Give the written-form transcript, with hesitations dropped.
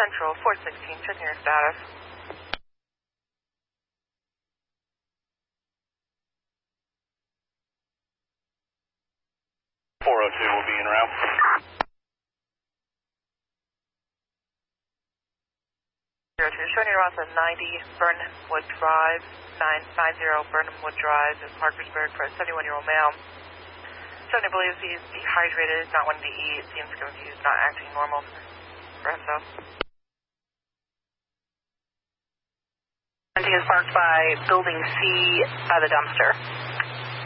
Central 416, checking your status. Will be en route. 02, showing your route at 90 Burnhamwood Drive, 990 Burnhamwood Drive in Parkersburg for a 71-year-old male. 70 believes he's dehydrated, not wanting to eat, seems confused, not acting normal for himself. And he is parked by Building C by the dumpster.